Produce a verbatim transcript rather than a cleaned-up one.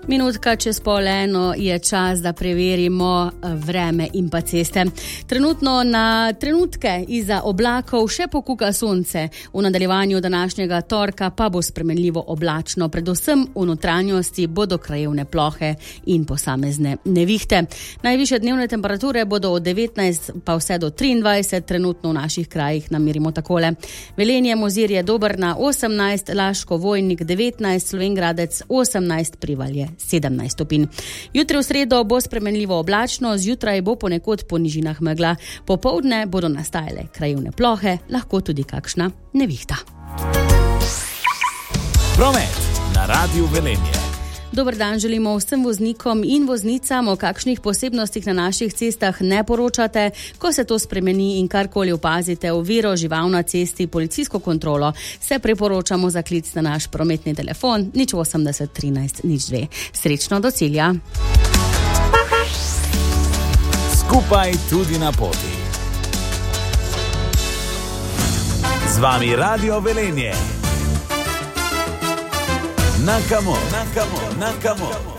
Minutka čez pol eno je čas, da preverimo vreme in pa ceste. Trenutno na trenutke iza oblakov še pokuka sonce. V nadaljevanju današnjega torka pa bo spremenljivo oblačno. Predvsem v notranjosti bodo krajevne plohe in posamezne nevihte. Najvišje dnevne temperature bodo od devetnajst pa vse do triindvajset, trenutno v naših krajih namerimo takole. Velenje, Mozirje, Dobrna osemnajst, Laško, Vojnik devetnajst, Slovenj Gradec osemnajst, Prevalje sedemnajst stopinj. Jutri v sredo bo spremenljivo oblačno, zjutraj bo ponekod po nižinah megla. Popoldne bodo nastajale krajevne plohe, lahko tudi kakšna nevihta. Promet na Radiu Velenje. Dober dan želimo vsem voznikom in voznicam. O kakšnih posebnostih na naših cestah ne poročate, ko se to spremeni in karkoli opazite, oviro, žival na cesti, policijsko kontrolo, se priporočamo za klic na naš prometni telefon nič osemdeset trinajst nič dve. Srečno do cilja. Skupaj tudi na poti. Z vami Radio Velenje. Na kamo, na kamo, na kamo.